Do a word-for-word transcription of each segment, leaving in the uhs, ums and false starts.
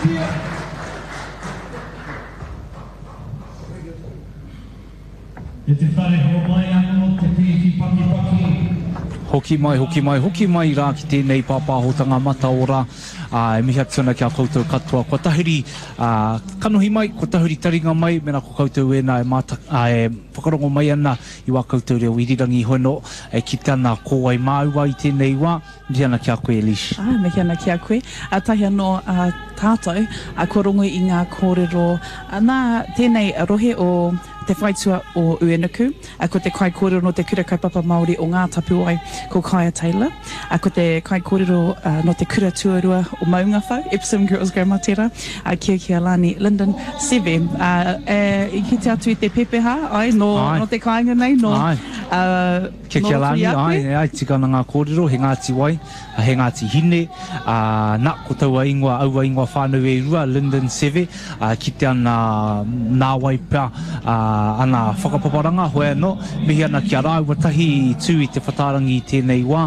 E te whare ho mai anō te whiwhi paki paki. Hoki mai, hoki mai, hoki mai rā ki tēnei pāpāhotanga mata ora. Uh, e mihi atu ana kia koutou katoa. Kua tahiri, uh, kanohi mai, kua tahiri taringa mai, mena ko koutou e nā e, mata, uh, e whakarongo mai ana i wā koutou reo irirangi hono e ki tana kōwai māua i tēnei wā. Mihi ana kia koe, Elish. Ah, mihi ana kia koe. A tahi anō uh, tātou, a kua rongo i ngā kōrero. A nā tēnei rohe o te whaitua o Uenuku, a ko te kai kōrero no te kura kaipapa Māori o ngā tapuai ko Kaya Taylor, a ko te kai kōrero uh, no te kura tuarua o Maunga Whau, Epsom Girls Gramatera, a kia kia lani Lyndon Seve. Uh, e, I ki te atu i te pepeha, ai, no, ai. no te kāinga nei, no. Ai. Uh, Kia kia lani, ai, ai, tikana ngā kōrero, he Ngāti Wai, he Ngāti Hine, uh, nā ko taua ingoa, aua ingoa whānau e rua, Lyndon Seve, uh, ki te ana nā wai pā, uh, ana whakapaparanga hoe anō, mihi ana kia rāua tahi tū i te whatarangi i tēnei wā.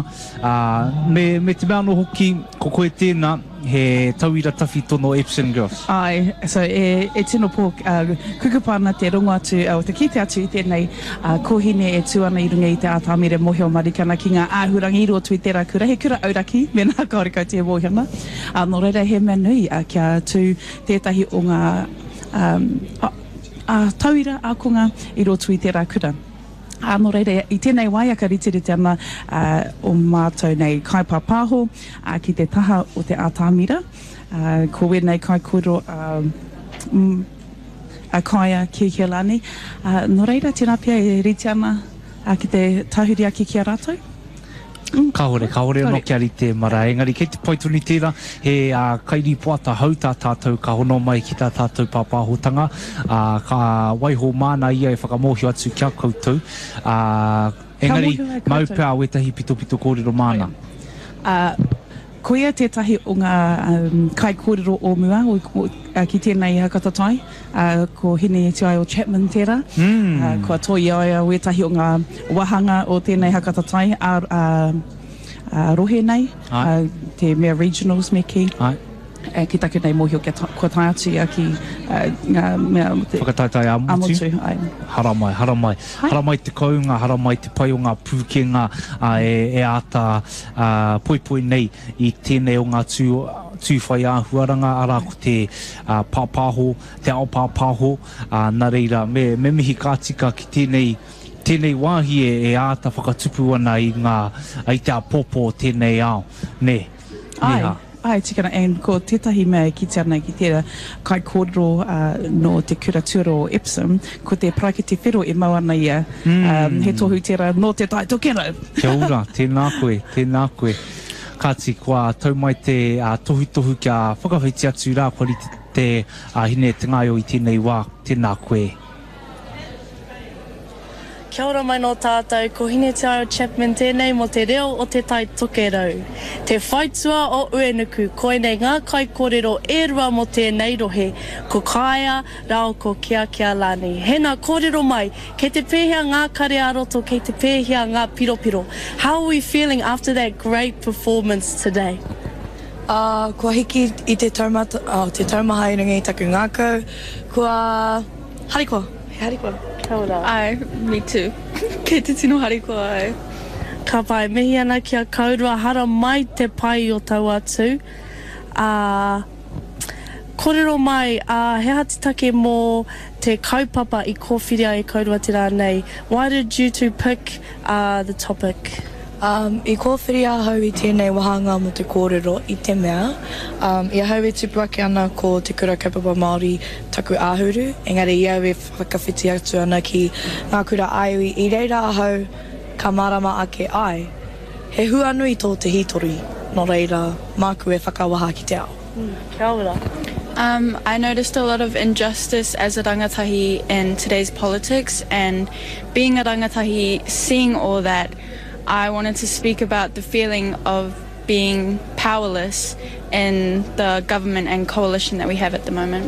Uh, me, me te mea no hoki, ko koe tēnā, he tauira tawhi tono Epsom Girls. Ai, so e, e tino pō, uh, kukupana te rongo atu, uh, o te kite atu i tēnei, uh, kohine e tuana i runga i te ātāmire mohio marikana ki ngā āhurangi i roto i tērā kura, he kura auraki, me nā kaorika te mohiana. Uh, no reira he mea nui, uh, kia tū tētahi o ngā um, uh, uh, tauira ākonga i roto i tērā kura. Uh, no reira, i tēnei wai aka ritiriti ana uh, o mātou nei kaipapāho uh, ki te taha o te ātāmira. Uh, ko wenei kai koro uh, mm, a kaia ki kia lani. Uh, no reira, tēnā pia e riti ana uh, ki te tahuri aki ki a rātou. Mm. Ka hore, ka hore no kia rite mara. Engari, kei te poituni tērā, he uh, kairi poata hau tā tātou ka hono mai ki tā tātou pāpāhotanga. Uh, ka waiho māna ia e whakamohio atu kia koutou. Uh, engari, maupea wetahi pito pito kōrero māna. Uh, ko ia tētahi o ngā um, kai kōrero o mua o, o, uh, ki tēnei hakatatai, uh, ko hine e tuai o Chapman tērā. Mm. Uh, ko toi ia wetahi o ngā wahanga o tēnei hakatatai a uh, uh, rohe nei, uh, te mea regionals me ki. Ai. Uh, ki take nei mohio kia ta, kua tai atu ia ki uh, ngā mea... Te, whakataitai a motu. Amotu, ai. Haramai, haramai. Hai. Haramai te kaunga, haramai te pai o ngā pūkenga uh, e, e ata uh, poipoi nei i tēnei o ngā tū, tū whai āhuaranga, ara ko te uh, pāpāho, te ao pāpāho, uh, nā reira, me, me mihi kātika ki tēnei tēnei wāhi e, e āta whakatupu ana i ngā, i te apopo tēnei ao. Ne, Ai. neha. Ai, tikana, and ko tētahi mea ki te ana ki tērā kai kōrero uh, no te kura tuara o Epsom, ko te praiki te whero e mau ana ia, Mm. um, he tohu tērā no te tai tokero. Kia ora, tēnā koe, tēnā koe. Kāti, kua tau mai te uh, tohu tohu kia whakawhiti atu rā, kua ri te, te uh, hine te ngaio i tēnei wā, tēnā koe. Kia ora mai no tātou, ko hine te ao Chapman tēnei mo te reo o te tai tokerau. Te whaitua o Uenuku, koenei ngā kai kōrero e rua mo tēnei rohe, ko Kaya, rao ko Kia Kia Lani. Hena kōrero mai, kei te pēhea ngā kare aroto, kei te pēhea ngā piropiro. How are we feeling after that great performance today? Uh, kua hiki i te taumata, oh, te taumaha i runga i taku ngākau, kua harikoa, he harikoa. Kia ora. Ai, me too. Kei te tino harikoa ai. Ka pai, mihi ana kia kaurua, hara mai te pai o tau atu. Uh, kōrero mai, uh, he hati take mō te kaupapa i kōwhiria e kaurua te rā nei. Why did you two pick uh, the topic? Um, I kōwhiria hau i tēnei wahanga mo te kōrero i te mea. Um, I hau e tupu ake ana ko te kura kaupapa Māori taku āhuru. Engari i au e whakawhiti atu ana ki ngā kura aiwi. I reira ahau ka marama ake ai. He huanui tō te hitori. No reira, māku e whakawaha ki te ao. Mm, kia ora. Um, I noticed a lot of injustice as a rangatahi in today's politics, and being a rangatahi, seeing all that, I wanted to speak about the feeling of being powerless in the government and coalition that we have at the moment.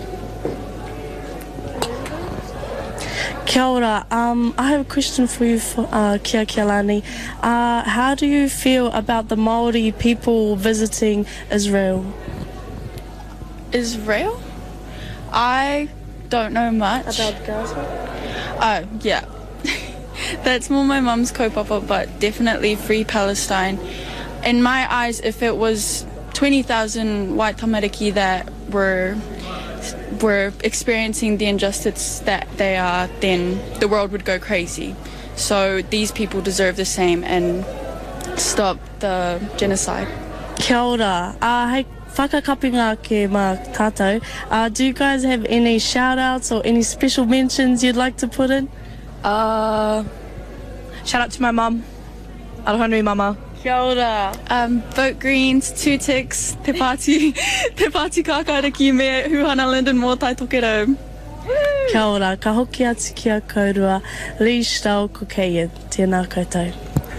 Kia ora. Um, I have a question for you, for, uh, Kia Kia Lani. Uh, how do you feel about the Māori people visiting Israel? Israel? I don't know much. About Gaza? Oh, yeah. That's more my mum's kaupapa, but definitely free Palestine. In my eyes, if it was twenty thousand white tamariki that were were experiencing the injustice that they are, then the world would go crazy. So these people deserve the same and stop the genocide. Kia ora. Uh, hei whakakapinga ke mā tātou. Uh, do you guys have any shout-outs or any special mentions you'd like to put in? Uh, shout out to my mum. Arohanui mama. Kia ora. Um, vote Greens, two ticks, te pāti, te pāti kākāriki me Huhana Linden mō tai tokerau. Kia ora. Ka hoki atu ki a kaurua. Lee Stau Kukeia. Tēnā koutou.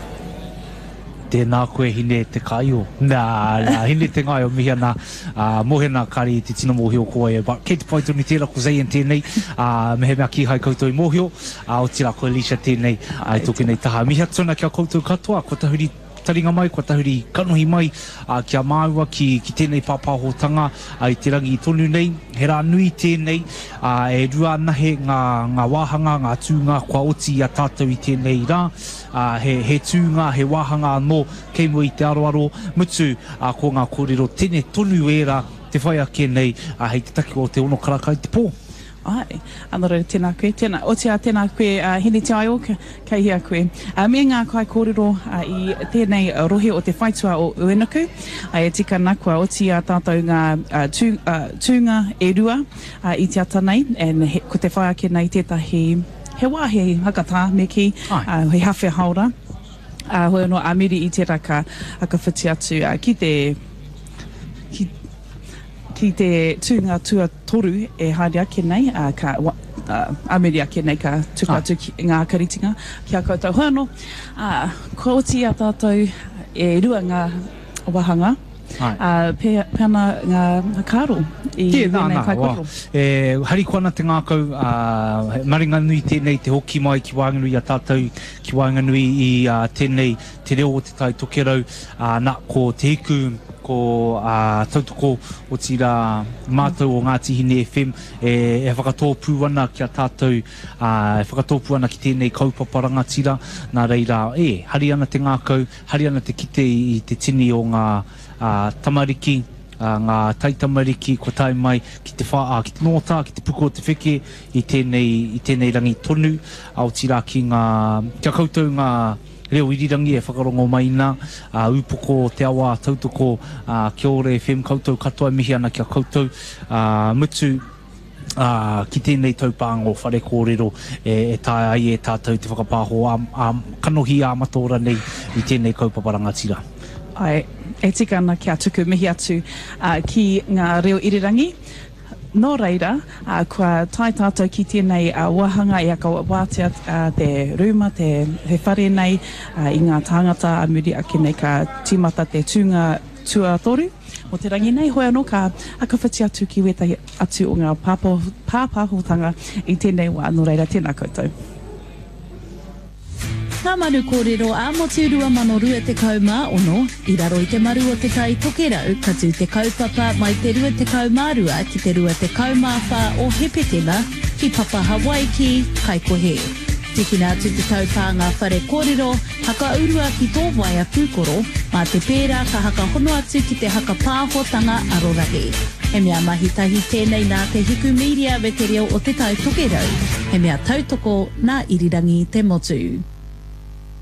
Tēnā koe hine te kaio. Nā, nā, hine te ngai o mihi ana uh, mohena kari te tino mōhio koe. But kei te paitoni tēra ko Zayan tēnei, uh, me he mea ki hai koutou i mōhio, uh, o tira koe Lisha tēnei, uh, i toke nei taha. Mihi atona kia koutou katoa, ko tahuri taringa mai, ko tahuri kanohi mai, uh, kia māua ki, ki tēnei pāpāhotanga, uh, i te rangi i tonu nei, he rā nui tēnei, uh, e rua nahe ngā, ngā wāhanga, ngā tūnga, kua oti a tātou i tēnei rā, uh, he, he tūnga, he wāhanga anō, kei mo i te aroaro, mutu, uh, ko ngā kōrero, tēnei tonu era, te whai ake nei, uh, hei te taki o te ono karakai te pō. Ai, anō rere tēnā koe, tēnā, o tia tēnā koe, uh, hine te aio, kei hia koe. Uh, me ngā kai kōrero uh, i tēnei uh, rohe o te whaitua o Uenuku, uh, e tika nakua o tia tātou ngā uh, tū, uh, tūnga e rua uh, i te ata nei, and he, ko te whai ake nei tētahi, he wāhe hakatā me ki, uh, he hawhi haora, uh, hoi anō amiri i te raka, aka whiti atu uh, ki te, ki ki te tūnga tua toru e haere ake nei, uh, ka wa, uh, amiri ake nei ka tuka atu ki ngā karitinga ki a koutou. Hoi anō, uh, ko oti a tātou e rua ngā wahanga, uh, pe, peana ngā kāro i tēnei kai kōrero. E, hari koana te ngākau, uh, maringa nui tēnei te hoki mai ki Waenganui a tātou, ki Waenganui i uh, tēnei te reo o te tai tokerau, uh, nā ko te hiku, ko uh, tautoko o tira mātou o Ngāti Hine F M e, e whakatōpū ana ki a tātou, uh, e whakatōpū ana ki tēnei kaupaparanga tira, nā reira, e, hari ana te ngākau, hari ana te kite i te tini o ngā uh, tamariki, uh, ngā taitamariki, ko tai mai ki te wha, uh, ki te nota, ki te puko o te whike i tēnei, i tēnei rangi tonu, au tira ki ngā, kia koutou ngā reo irirangi e whakarongo mai nā, uh, upoko te awa tautoko, uh, kia ore F M koutou katoa mihi ana kia koutou, uh, mutu, uh, ki tēnei taupāngo whare kōrero e, e tāi ai e tātou te whakapāho a, a kanohi a matora nei i tēnei kaupaparanga tira. Ai, e tika ana kia tuku mihi atu uh, ki ngā reo irirangi. Nō reira, uh, kua tai tātou ki tēnei uh, wahanga i aka wātea uh, te rūma, te he whare nei uh, i ngā tāngata a muri ake nei ka tīmata te tūnga tua toru. O te rangi nei, hoi anō ka aka whiti atu ki weta atu o ngā pāpāhotanga i tēnei wā. Nō reira, tēnā koutou. Ngā maru kōrero a mo te urua mano rua te kaumā ono, i raro i te maru o te tai tokerau, ka tū te kaupapa mai te rua te kaumārua ki te rua te kaumāwha o Hepetema, ki Papa Hawaii ki Kaikohe. Tikina atu te taupānga whare kōrero, haka urua ki tō waia pūkoro, mā te pērā ka haka hono atu ki te haka pāhotanga arorahe. He mea mahitahi tēnei nā te hiku media me te reo o te tai tokerau, he mea tautoko nā irirangi te motu.